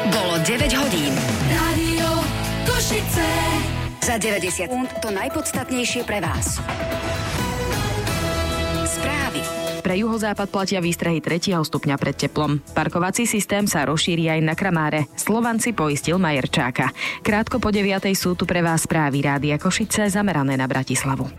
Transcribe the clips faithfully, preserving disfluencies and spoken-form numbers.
Bolo deväť hodín. Rádio Košice. Za deväťdesiat sekúnd to najpodstatnejšie pre vás. Správy. Pre juhozápad platia výstrahy tretieho stupňa pred teplom. Parkovací systém sa rozšíri aj na Kramáre. Slovan si poistil Majerčáka. Krátko po deviatej sú tu pre vás správy Rádia Košice zamerané na Bratislavu.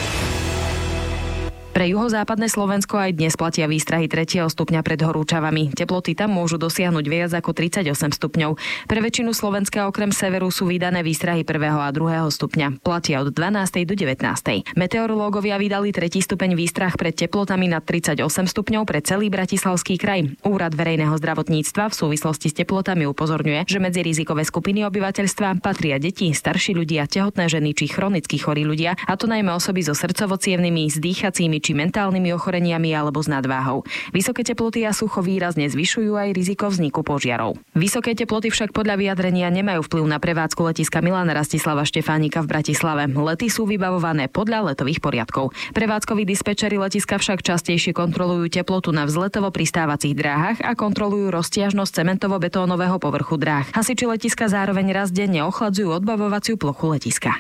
Pre juhozápadné Slovensko aj dnes platia výstrahy tretieho stupňa pred horúčavami. Teploty tam môžu dosiahnuť viac ako tridsaťosem stupňov. Pre väčšinu Slovenska okrem severu sú vydané výstrahy prvého a druhého stupňa. Platia od dvanástej do devätnástej. Meteorológovia vydali tretí stupeň výstrah pred teplotami nad tridsaťosem stupňov pre celý Bratislavský kraj. Úrad verejného zdravotníctva v súvislosti s teplotami upozorňuje, že medzi rizikové skupiny obyvateľstva patria deti, starší ľudia, tehotné ženy či chronicky chorí ľudia, a to najmä osoby so srdcovo-cievnymi, s dýchacími či mentálnymi ochoreniami alebo s nadváhou. Vysoké teploty a sucho výrazne zvyšujú aj riziko vzniku požiarov. Vysoké teploty však podľa vyjadrenia nemajú vplyv na prevádzku letiska Milana Rastislava Štefánika v Bratislave. Lety sú vybavované podľa letových poriadkov. Prevádzkoví dispečeri letiska však častejšie kontrolujú teplotu na vzletovo-pristávacích dráhach a kontrolujú roztiažnosť cementovo-betónového povrchu dráh. Hasiči letiska zároveň raz denne ochladzujú odbavovaciu plochu letiska.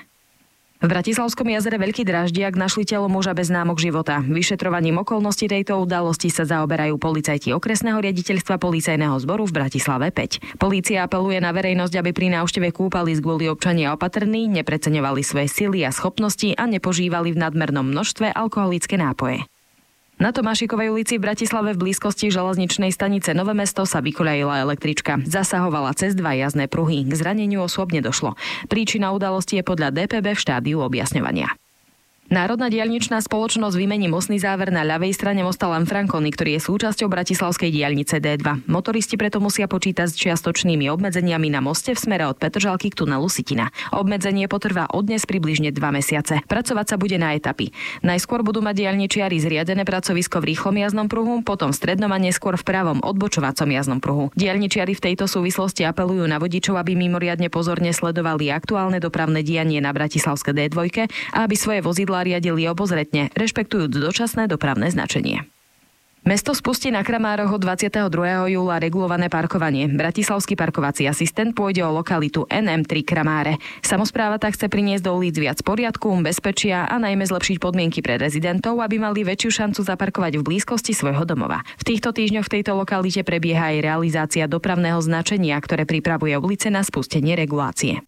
V Bratislavskom jazere Veľký Dráždiak našli telo muža bez známok života. Vyšetrovaním okolností tejto udalosti sa zaoberajú policajti okresného riaditeľstva policajného zboru v Bratislave päť. Polícia apeluje na verejnosť, aby pri návšteve kúpalisk boli občania opatrní, nepreceňovali svoje sily a schopnosti a nepožívali v nadmernom množstve alkoholické nápoje. Na Tomášikovej ulici v Bratislave v blízkosti železničnej stanice Nové Mesto sa vykoľajila električka. Zasahovala cez dva jazdné pruhy. K zraneniu osôb nedošlo. Príčina udalosti je podľa dé pé bé v štádiu objasňovania. Národná diaľničná spoločnosť vymení mostný záver na ľavej strane mosta Lanfranconi, ktorý je súčasťou bratislavskej diaľnice dé dva. Motoristi preto musia počítať s čiastočnými obmedzeniami na moste v smere od Petržalky k tunelu Sitina. Obmedzenie potrvá od dnes približne dva mesiace. Pracovať sa bude na etapy. Najskôr budú mať diaľničiari zriadené pracovisko v rýchlom jazdnom pruhu, potom v strednom a neskôr v pravom odbočovacom jazdnom pruhu. Diaľničiari v tejto súvislosti apelujú na vodičov, aby mimoriadne pozorne sledovali aktuálne dopravné dianie na bratislavskej dé dva a aby svoje vozidlá riadili obozretne, rešpektujúc dočasné dopravné značenie. Mesto spustí na Kramároch od dvadsiateho druhého júla regulované parkovanie. Bratislavský parkovací asistent pôjde o lokalitu en em tri Kramáre. Samospráva tak chce priniesť do ulic viac poriadku, bezpečia a najmä zlepšiť podmienky pre rezidentov, aby mali väčšiu šancu zaparkovať v blízkosti svojho domova. V týchto týždňoch v tejto lokalite prebieha aj realizácia dopravného značenia, ktoré pripravuje ulice na spustenie regulácie.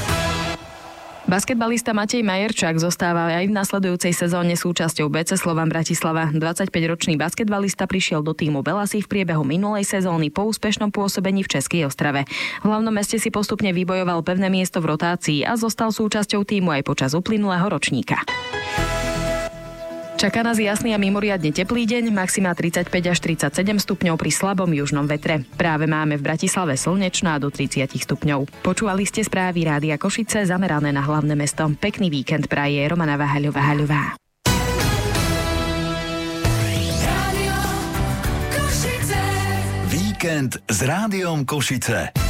Basketbalista Matej Majerčák zostáva aj v nasledujúcej sezóne súčasťou bé cé Slovan Bratislava. dvadsaťpäťročný basketbalista prišiel do tímu Belasy v priebehu minulej sezóny po úspešnom pôsobení v Českej Ostrave. V hlavnom meste si postupne vybojoval pevné miesto v rotácii a zostal súčasťou tímu aj počas uplynulého ročníka. Čaká nás jasný a mimoriadne teplý deň, maxima tridsaťpäť až tridsaťsedem stupňov pri slabom južnom vetre. Práve máme v Bratislave slnečno a do tridsať stupňov. Počúvali ste správy Rádia Košice zamerané na hlavné mesto. Pekný víkend praje Romana Vahaľová-Haľová. Víkend s Rádiom Košice.